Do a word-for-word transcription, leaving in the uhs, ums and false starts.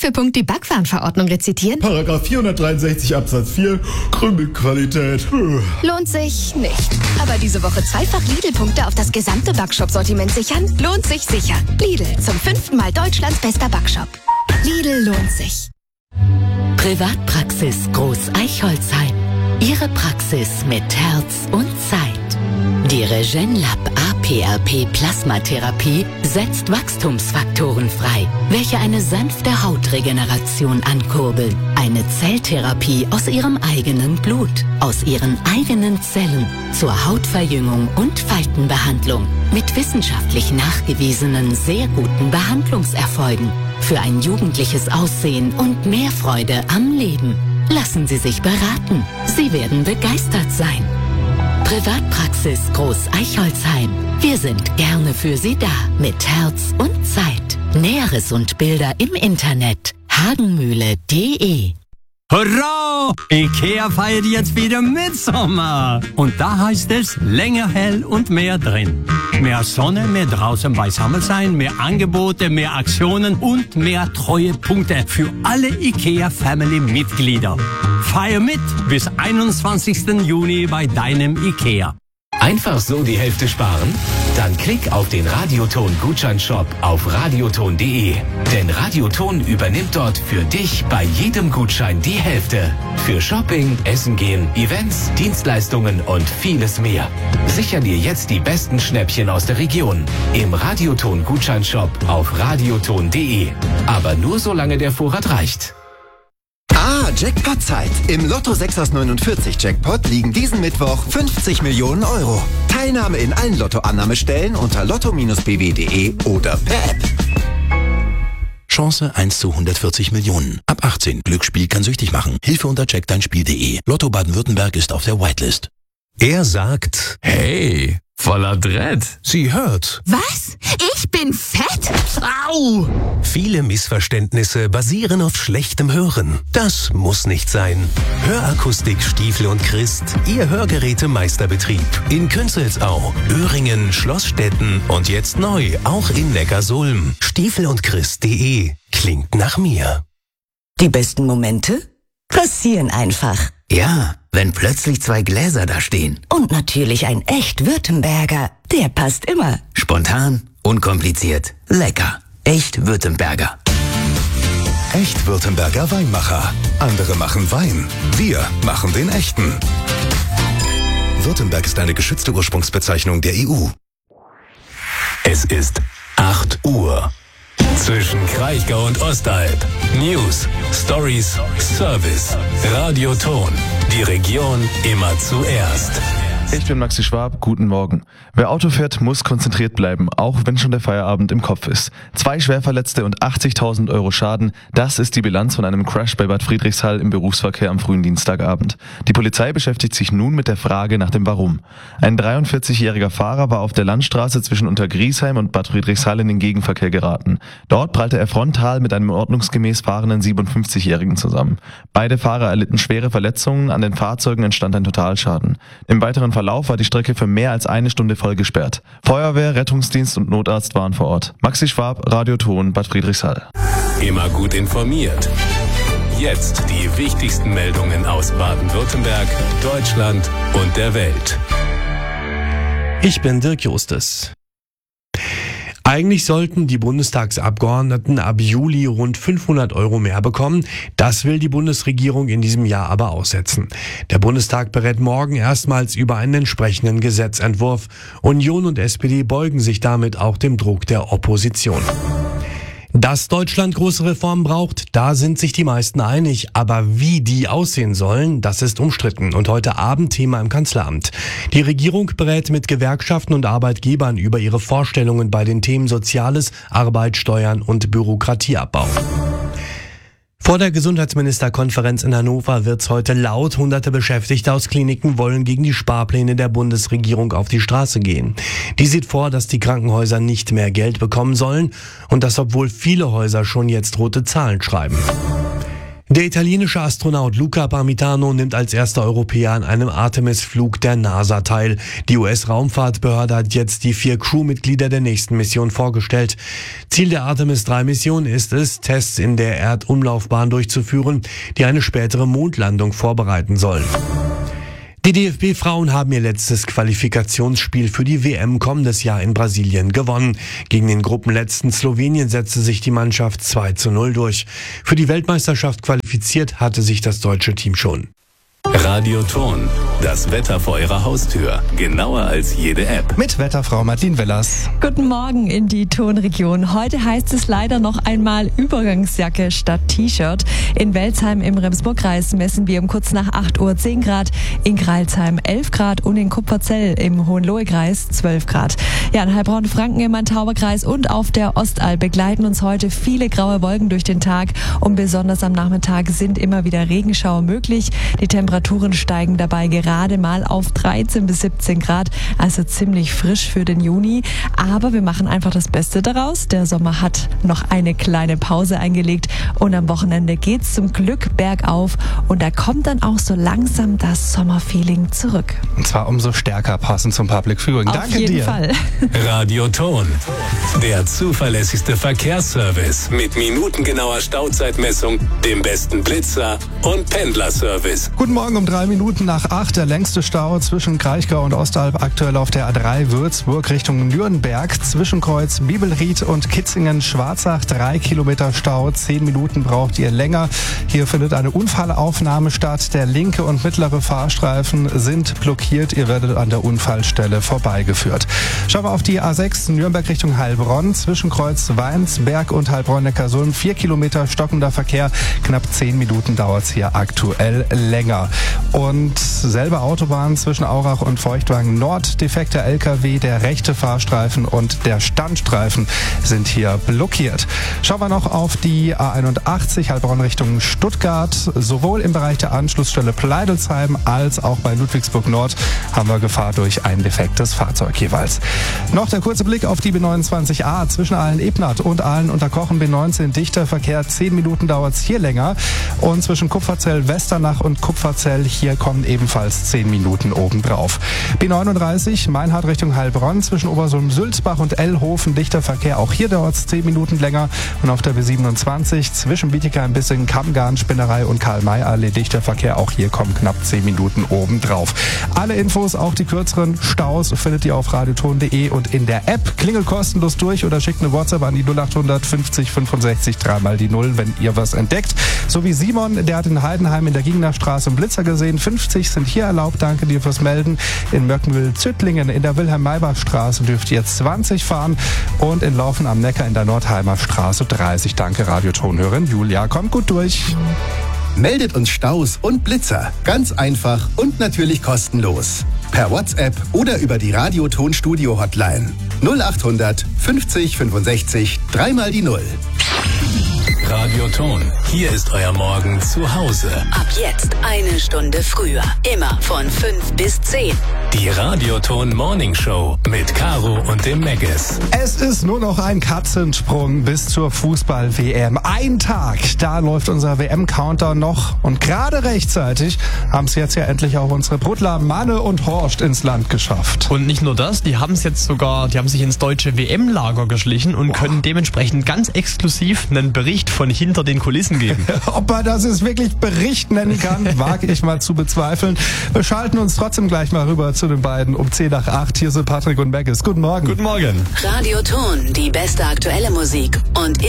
für Punkt die Backwarenverordnung rezitieren? Paragraph vierhundertdreiundsechzig Absatz vier, Krümelqualität. Lohnt sich nicht. Aber diese Woche zweifach Lidl-Punkte auf das gesamte Backshop-Sortiment sichern? Lohnt sich sicher. Lidl, zum fünften Mal Deutschlands bester Backshop. Lidl lohnt sich. Privatpraxis Groß Eichholzheim. Ihre Praxis mit Herz und Zeit. Die Regenlab A P R P Plasmatherapie setzt Wachstumsfaktoren frei, welche eine sanfte Hautregeneration ankurbeln. Eine Zelltherapie aus ihrem eigenen Blut, aus ihren eigenen Zellen zur Hautverjüngung und Faltenbehandlung mit wissenschaftlich nachgewiesenen sehr guten Behandlungserfolgen für ein jugendliches Aussehen und mehr Freude am Leben. Lassen Sie sich beraten. Sie werden begeistert sein. Privatpraxis Groß Eichholzheim. Wir sind gerne für Sie da mit Herz und Zeit. Näheres und Bilder im Internet hagenmühle punkt de. Hurra! Ikea feiert jetzt wieder Mitsommer. Und da heißt es länger hell und mehr drin. Mehr Sonne, mehr draußen beisammen sein, mehr Angebote, mehr Aktionen und mehr Treuepunkte für alle Ikea-Family-Mitglieder. Feier mit bis einundzwanzigsten Juni bei deinem Ikea. Einfach so die Hälfte sparen? Dann klick auf den Radioton-Gutscheinshop auf radioton punkt de. Denn Radioton übernimmt dort für dich bei jedem Gutschein die Hälfte. Für Shopping, Essen gehen, Events, Dienstleistungen und vieles mehr. Sicher dir jetzt die besten Schnäppchen aus der Region. Im Radioton-Gutscheinshop auf radioton punkt de. Aber nur solange der Vorrat reicht. Ah, Jackpot-Zeit. Im Lotto sechs aus neunundvierzig Jackpot liegen diesen Mittwoch fünfzig Millionen Euro. Teilnahme in allen Lottoannahmestellen unter lotto Bindestrich b w punkt de oder per App. Chance eins zu hundertvierzig Millionen. Ab achtzehn. Glücksspiel kann süchtig machen. Hilfe unter check dein Spiel punkt de. Lotto Baden-Württemberg ist auf der Whitelist. Er sagt, hey, voller Dread. Sie hört. Was? Ich bin fett? Au! Viele Missverständnisse basieren auf schlechtem Hören. Das muss nicht sein. Hörakustik Stiefel und Christ, Ihr Hörgerätemeisterbetrieb. In Künzelsau, Öhringen, Schlossstetten und jetzt neu, auch in Neckarsulm. Stiefel und Christ punkt de. Klingt nach mir. Die besten Momente passieren einfach. Ja, wenn plötzlich zwei Gläser da stehen. Und natürlich ein echt Württemberger. Der passt immer. Spontan, unkompliziert, lecker. Echt Württemberger. Echt Württemberger Weinmacher. Andere machen Wein. Wir machen den echten. Württemberg ist eine geschützte Ursprungsbezeichnung der E U. Es ist acht Uhr. Zwischen Kraichgau und Ostalb. News, Stories, Service. Radioton. Die Region immer zuerst. Ich bin Maxi Schwab, guten Morgen. Wer Auto fährt, muss konzentriert bleiben, auch wenn schon der Feierabend im Kopf ist. Zwei Schwerverletzte und achtzigtausend Euro Schaden, das ist die Bilanz von einem Crash bei Bad Friedrichshall im Berufsverkehr am frühen Dienstagabend. Die Polizei beschäftigt sich nun mit der Frage nach dem Warum. Ein dreiundvierzigjähriger Fahrer war auf der Landstraße zwischen Untergriesheim und Bad Friedrichshall in den Gegenverkehr geraten. Dort prallte er frontal mit einem ordnungsgemäß fahrenden siebenundfünfzigjährigen zusammen. Beide Fahrer erlitten schwere Verletzungen, an den Fahrzeugen entstand ein Totalschaden. Im weiteren Verlauf war die Strecke für mehr als eine Stunde voll gesperrt. Feuerwehr, Rettungsdienst und Notarzt waren vor Ort. Maxi Schwab, Radioton, Bad Friedrichshall. Immer gut informiert. Jetzt die wichtigsten Meldungen aus Baden-Württemberg, Deutschland und der Welt. Ich bin Dirk Justus. Eigentlich sollten die Bundestagsabgeordneten ab Juli rund fünfhundert Euro mehr bekommen. Das will die Bundesregierung in diesem Jahr aber aussetzen. Der Bundestag berät morgen erstmals über einen entsprechenden Gesetzentwurf. Union und S P D beugen sich damit auch dem Druck der Opposition. Dass Deutschland große Reformen braucht, da sind sich die meisten einig. Aber wie die aussehen sollen, das ist umstritten und heute Abend Thema im Kanzleramt. Die Regierung berät mit Gewerkschaften und Arbeitgebern über ihre Vorstellungen bei den Themen Soziales, Arbeit, Steuern und Bürokratieabbau. Vor der Gesundheitsministerkonferenz in Hannover wird's heute laut. Hunderte Beschäftigte aus Kliniken wollen gegen die Sparpläne der Bundesregierung auf die Straße gehen. Die sieht vor, dass die Krankenhäuser nicht mehr Geld bekommen sollen und das, obwohl viele Häuser schon jetzt rote Zahlen schreiben. Der italienische Astronaut Luca Parmitano nimmt als erster Europäer an einem Artemis-Flug der NASA teil. Die U S-Raumfahrtbehörde hat jetzt die vier Crewmitglieder der nächsten Mission vorgestellt. Ziel der Artemis drei Mission ist es, Tests in der Erdumlaufbahn durchzuführen, die eine spätere Mondlandung vorbereiten sollen. Die D F B-Frauen haben ihr letztes Qualifikationsspiel für die W M kommendes Jahr in Brasilien gewonnen. Gegen den Gruppenletzten Slowenien setzte sich die Mannschaft zwei zu null durch. Für die Weltmeisterschaft qualifiziert hatte sich das deutsche Team schon. Radioton, das Wetter vor Ihrer Haustür. Genauer als jede App. Mit Wetterfrau Martin Willers. Guten Morgen in die Tonregion. Heute heißt es leider noch einmal Übergangsjacke statt T-Shirt. In Welzheim im Remsburg-Kreis messen wir um kurz nach acht Uhr zehn Grad, in Greilsheim elf Grad und in Kupferzell im Hohenlohe-Kreis zwölf Grad. Ja, in Heilbronn-Franken im Main-Tauber-Kreis und auf der Ostalb begleiten uns heute viele graue Wolken durch den Tag und besonders am Nachmittag sind immer wieder Regenschauer möglich. Die Temperaturen steigen dabei gerade mal auf dreizehn bis siebzehn Grad, also ziemlich frisch für den Juni. Aber wir machen einfach das Beste daraus. Der Sommer hat noch eine kleine Pause eingelegt und am Wochenende geht's zum Glück bergauf und da kommt dann auch so langsam das Sommerfeeling zurück. Und zwar umso stärker passend zum Public Viewing. Auf Danke jeden dir. Fall. Radioton, der zuverlässigste Verkehrsservice mit minutengenauer Stauzeitmessung, dem besten Blitzer und Pendlerservice. Guten Morgen um drei Minuten nach acht. Der längste Stau zwischen Kraichgau und Ostalb aktuell auf der A drei Würzburg Richtung Nürnberg. Zwischenkreuz Bibelried und Kitzingen-Schwarzach. Drei Kilometer Stau. Zehn Minuten braucht ihr länger. Hier findet eine Unfallaufnahme statt. Der linke und mittlere Fahrstreifen sind blockiert. Ihr werdet an der Unfallstelle vorbeigeführt. Schauen wir auf die A sechs Nürnberg Richtung Heilbronn. Zwischenkreuz Weinsberg und Heilbronn-Neckarsulm. Vier Kilometer stockender Verkehr. Knapp zehn Minuten dauert es hier aktuell länger. Und selbe Autobahn zwischen Aurach und Feuchtwagen Nord. Defekter L K W, der rechte Fahrstreifen und der Standstreifen sind hier blockiert. Schauen wir noch auf die A einundachtzig Heilbronn Richtung Stuttgart. Sowohl im Bereich der Anschlussstelle Pleidelsheim als auch bei Ludwigsburg Nord haben wir Gefahr durch ein defektes Fahrzeug jeweils. Noch der kurze Blick auf die B neunundzwanzig A zwischen Aalen-Ebnath und Aalen-Unterkochen B neunzehn. Dichter Verkehr, zehn Minuten dauert es hier länger. Und zwischen Kupferzell-Westernach und Kupferzell hier kommen ebenfalls zehn Minuten obendrauf. B neununddreißig Meinhard Richtung Heilbronn zwischen Obersulm-Sülzbach und Ellhofen. Dichter Verkehr, auch hier dauert es zehn Minuten länger. Und auf der B siebenundzwanzig zwischen Bietigheim bis in Kammgarn, Spinnerei und Karl-May-Allee. Dichter Verkehr, auch hier kommen knapp zehn Minuten obendrauf. Alle Infos, auch die kürzeren Staus, findet ihr auf radioton punkt de und in der App. Klingelt kostenlos durch oder schickt eine WhatsApp an die null achthundert fünfzig fünfundsechzig dreimal die Null, wenn ihr was entdeckt. So wie Simon, der hat in Heidenheim in der Gingnerstraße einen Blitzer gesehen. fünfzig sind hier erlaubt. Danke dir fürs Melden. In Möckenwil-Züttlingen in der Wilhelm-Maybach-Straße dürft ihr jetzt zwanzig fahren und in Laufen am Neckar in der Nordheimer Straße dreißig. Danke, Radiotonhörerin Julia. Kommt gut durch. Meldet uns Staus und Blitzer. Ganz einfach und natürlich kostenlos. Per WhatsApp oder über die Radioton-Studio-Hotline. null achthundert fünfzig fünfundsechzig dreimal die Null. Radioton, hier ist euer Morgen zu Hause. Ab jetzt eine Stunde früher. Immer von fünf bis zehn. Die Radioton Morning Show mit Caro und dem Meggis. Es ist nur noch ein Katzensprung bis zur Fußball-W M. Ein Tag, da läuft unser W M-Counter noch. Und gerade rechtzeitig haben es jetzt ja endlich auch unsere Brudler Manne und Horst ins Land geschafft. Und nicht nur das, die haben es jetzt sogar, die haben sich ins deutsche W M-Lager geschlichen und Boah. können dementsprechend ganz exklusiv einen Bericht von hinter den Kulissen geben. Ob man das jetzt wirklich Bericht nennen kann, wage ich mal zu bezweifeln. Wir schalten uns trotzdem gleich mal rüber zu den beiden um zehn nach acht. Hier sind Patrick und Meggis. Guten Morgen. Guten Morgen. Radioton, die beste aktuelle Musik und